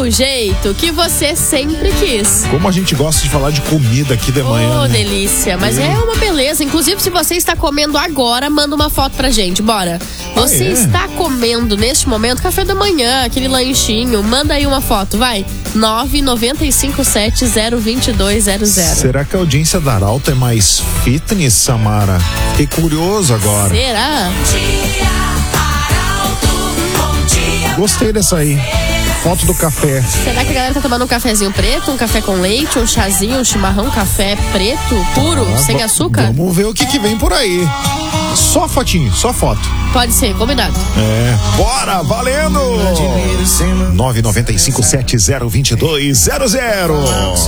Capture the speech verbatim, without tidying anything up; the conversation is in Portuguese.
do jeito que você sempre quis. Como a gente gosta de falar de comida aqui de manhã. Oh, né? delícia. Mas é. é uma beleza. Inclusive, se você está comendo agora, manda uma foto pra gente. Bora. Você ah, é? está comendo neste momento café da manhã, aquele lanchinho. Manda aí uma foto, vai. nove nove cinco sete zero dois dois zero zero. Será que a audiência da Arauto é mais fitness, Samara? Fiquei curioso agora. Será? Gostei dessa aí. Foto do café. Será que a galera tá tomando um cafezinho preto, um café com leite, um chazinho, um chimarrão, um café preto, puro, Ah, sem açúcar? Vamos ver o que, que vem por aí. Só fotinho, só foto. Pode ser, combinado. É, bora, valendo! nove nove cinco sete zero dois dois zero zero.